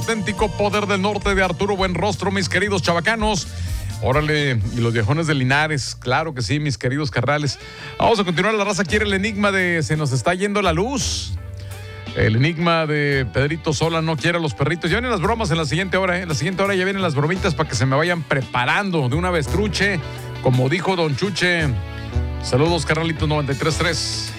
auténtico poder del norte de Arturo Buenrostro, mis queridos chavacanos. Órale, y los viejones de Linares, claro que sí, mis queridos carnales. Vamos a continuar, la raza quiere el enigma de se nos está yendo la luz. El enigma de Pedrito Sola no quiere a los perritos. Ya vienen las bromas en la siguiente hora, ¿eh? En la siguiente hora ya vienen las bromitas para que se me vayan preparando de una avestruche, como dijo Don Chuche. Saludos, carnalitos 93.3.